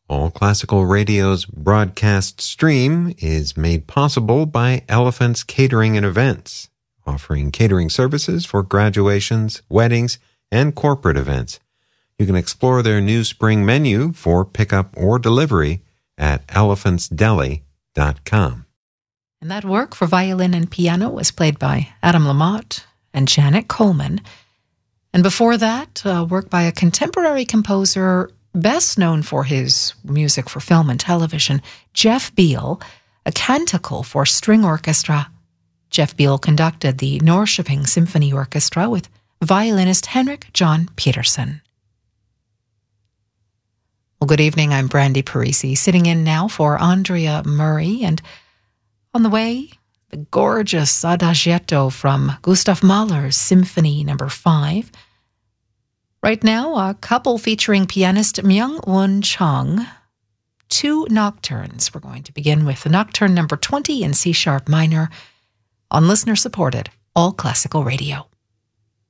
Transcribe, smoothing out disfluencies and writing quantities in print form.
All Classical Radio's broadcast stream is made possible by Elephant's Catering and Events, offering catering services for graduations, weddings, and corporate events. You can explore their new spring menu for pickup or delivery at elephantsdeli.com. And that work for violin and piano was played by Adam Lamotte and Janet Coleman. And before that, work by a contemporary composer best known for his music for film and television, Jeff Beal, a canticle for string orchestra. Jeff Beal conducted the Norrköping Symphony Orchestra with violinist Henrik John Peterson. Well, good evening. I'm Brandy Parisi, sitting in now for Andrea Murray. And on the way, the gorgeous Adagietto from Gustav Mahler's Symphony No. 5. Right now, a couple featuring pianist Myung-Won Chung. Two nocturnes. We're going to begin with the Nocturne No. 20 in C-sharp minor on listener-supported All Classical Radio.